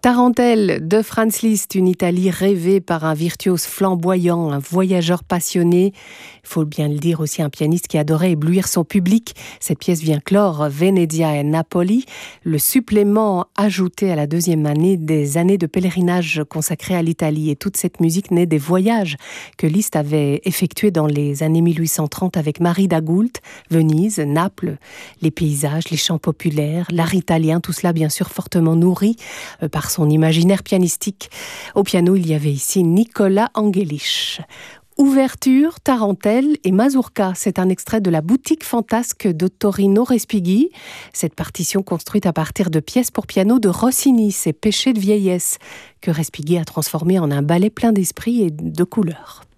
Tarentelle de Franz Liszt, une Italie rêvée par un virtuose flamboyant, un voyageur passionné. Il faut bien le dire aussi, un pianiste qui adorait éblouir son public. Cette pièce vient clore Venezia et Napoli, le supplément ajouté à la deuxième année des années de pèlerinage consacrées à l'Italie. Et toute cette musique naît des voyages que Liszt avait effectués dans les années 1830 avec Marie d'Agoult, Venise, Naples, les paysages, les chants populaires, l'art italien, tout cela bien sûr fortement nourri par son imaginaire pianistique. Au piano, il y avait ici Nicola Angelich. Ouverture, tarentelle et mazurka, c'est un extrait de la boutique fantasque de Torino Respighi. Cette partition construite à partir de pièces pour piano de Rossini, ses péchés de vieillesse, que Respighi a transformé en un ballet plein d'esprit et de couleurs.